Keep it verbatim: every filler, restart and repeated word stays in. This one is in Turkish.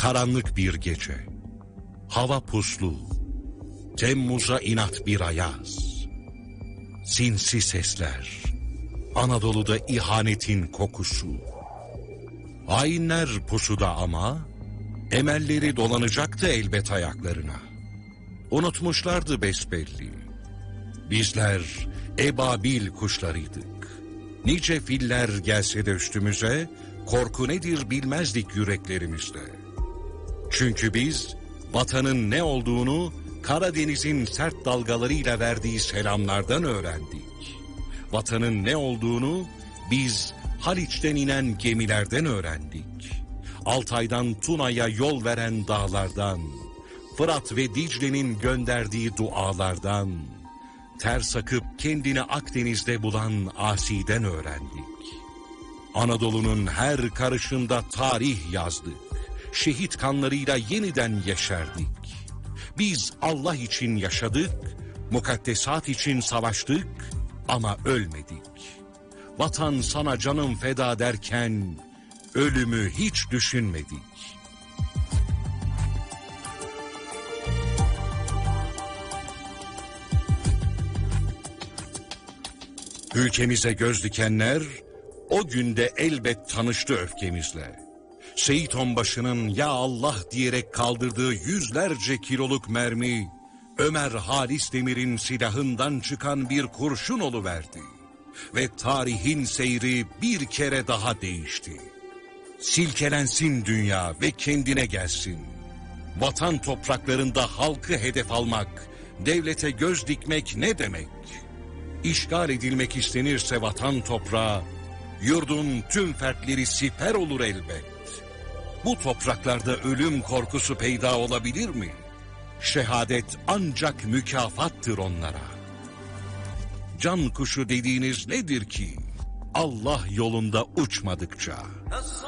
Karanlık bir gece, hava puslu, Temmuz'a inat bir ayaz, sinsi sesler, Anadolu'da ihanetin kokusu. Hainler pusuda ama, emelleri dolanacaktı elbet ayaklarına. Unutmuşlardı besbelli. Bizler ebabil kuşlarıydık. Nice filler gelse de üstümüze, korku nedir bilmezdik yüreklerimizde. Çünkü biz vatanın ne olduğunu Karadeniz'in sert dalgalarıyla verdiği selamlardan öğrendik. Vatanın ne olduğunu biz Haliç'ten inen gemilerden öğrendik. Altay'dan Tuna'ya yol veren dağlardan, Fırat ve Dicle'nin gönderdiği dualardan, ters akıp kendini Akdeniz'de bulan Asi'den öğrendik. Anadolu'nun her karışında tarih yazdık. Şehit kanlarıyla yeniden yeşerdik. Biz Allah için yaşadık, mukaddesat için savaştık ama ölmedik. Vatan sana canım feda derken ölümü hiç düşünmedik. Ülkemize göz dikenler o günde elbet tanıştı öfkemizle. Seyit Onbaşı'nın ya Allah diyerek kaldırdığı yüzlerce kiloluk mermi, Ömer Halis Demir'in silahından çıkan bir kurşun oluverdi. Ve tarihin seyri bir kere daha değişti. Silkelensin dünya ve kendine gelsin. Vatan topraklarında halkı hedef almak, devlete göz dikmek ne demek? İşgal edilmek istenirse vatan toprağı, yurdun tüm fertleri siper olur elbet. Bu topraklarda ölüm korkusu peyda olabilir mi? Şehadet ancak mükafattır onlara. Can kuşu dediğiniz nedir ki? Allah yolunda uçmadıkça.